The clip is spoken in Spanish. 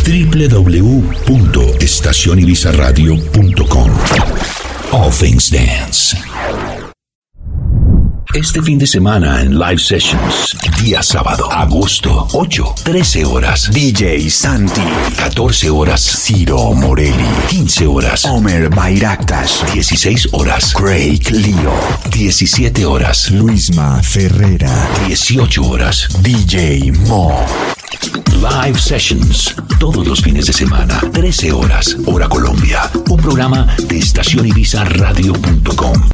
www.estacionibizarradio.com. All Things Dance. Este fin de semana en Live Sessions, día sábado, agosto 8, 13 horas, DJ Santi, 14 horas, Ciro Morelli, 15 horas, Omer Bayraktas, 16 horas, Craig Leo, 17 horas, Luisma Ferrera, 18 horas, DJ Mo. Live Sessions, todos los fines de semana, 13 horas, hora Colombia, un programa de estacionibizarradio.com.